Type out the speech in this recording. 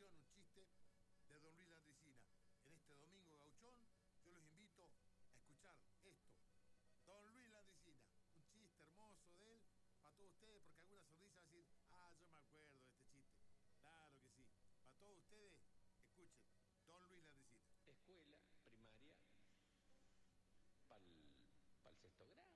continuación un chiste de don Luis Landricina. En este domingo gauchón, yo los invito a escuchar esto. Don Luis Landricina, un chiste hermoso de él, para todos ustedes, porque alguna sonrisa va a decir, yo me acuerdo de este chiste. Claro que sí. Para todos ustedes, escuchen, don Luis Landricina. Escuela primaria para el sexto grado.